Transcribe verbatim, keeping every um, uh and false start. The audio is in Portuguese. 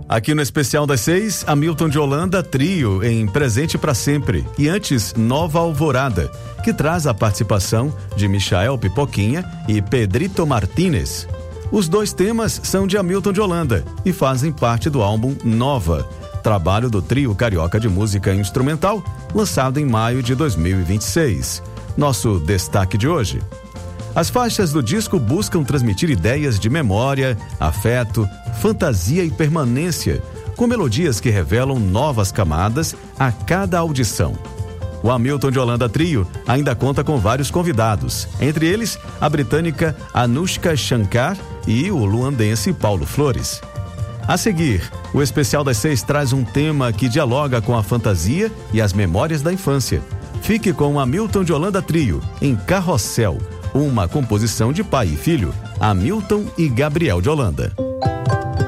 Aqui no Especial das Seis, Hamilton de Holanda Trio em Presente pra Sempre. E antes, Nova Alvorada, que traz a participação de Michael Pipoquinha e Pedrito Martínez. Os dois temas são de Hamilton de Holanda e fazem parte do álbum Nova, trabalho do trio carioca de música instrumental, lançado em maio de dois mil e vinte e seis. Nosso destaque de hoje: as faixas do disco buscam transmitir ideias de memória, afeto, fantasia e permanência, com melodias que revelam novas camadas a cada audição. O Hamilton de Holanda Trio ainda conta com vários convidados, entre eles a britânica Anushka Shankar e o luandense Paulo Flores. A seguir, o Especial das Seis traz um tema que dialoga com a fantasia e as memórias da infância. Fique com o Hamilton de Holanda Trio em Carrossel, uma composição de pai e filho, Hamilton e Gabriel de Holanda.